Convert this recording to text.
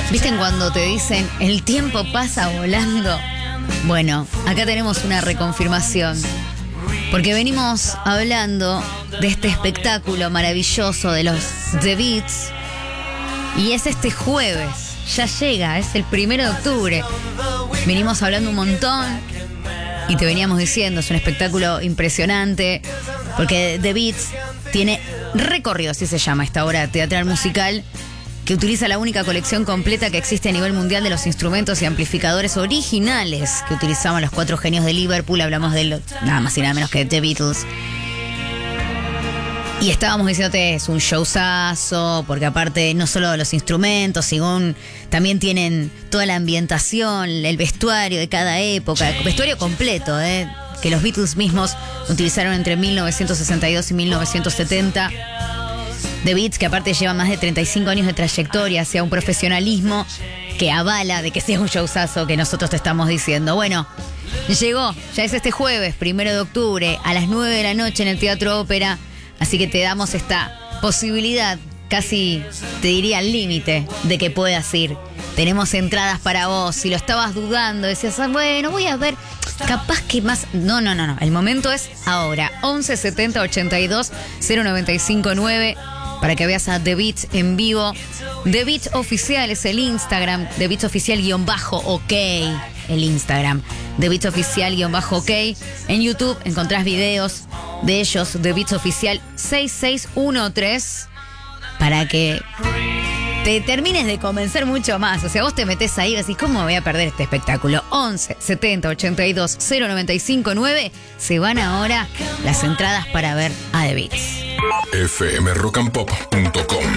¿Viste cuando te dicen el tiempo pasa volando? Bueno, acá tenemos una reconfirmación. Porque venimos hablando de este espectáculo maravilloso de los The Beats. Y es este jueves. Ya llega, es el 1 de octubre. Venimos hablando un montón. Y te veníamos diciendo, es un espectáculo impresionante. Porque The Beats tiene recorrido, así se llama esta obra teatral musical, que utiliza la única colección completa que existe a nivel mundial de los instrumentos y amplificadores originales que utilizaban los 4 genios de Liverpool. Hablamos de nada más y nada menos que The Beatles. Y estábamos diciéndote, es un showzazo, porque aparte no solo los instrumentos, sino también tienen toda la ambientación, el vestuario de cada época, el vestuario completo, que los Beatles mismos utilizaron entre 1962 y 1970. The Beats, que aparte lleva más de 35 años de trayectoria hacia un profesionalismo que avala de que sea un showzazo que nosotros te estamos diciendo. Bueno, llegó, ya es este jueves, 1 de octubre, a las 9 de la noche en el Teatro Ópera. Así que te damos esta posibilidad, casi te diría al límite, de que puedas ir. Tenemos entradas para vos. Si lo estabas dudando, decías, bueno, voy a ver, capaz que más. No. El momento es ahora. 11 70 82 095 9 para que veas a The Beats en vivo. The Beats Oficial es el Instagram. The Beats Oficial _OK. El Instagram. The Beats Oficial _OK. En YouTube encontrás videos de ellos. The Beats Oficial 6613. Para que te termines de convencer mucho más. O sea, vos te metés ahí y decís, ¿cómo voy a perder este espectáculo? 11 70 82 095 9. Se van ahora las entradas para ver a The Beats. fmrockandpop.com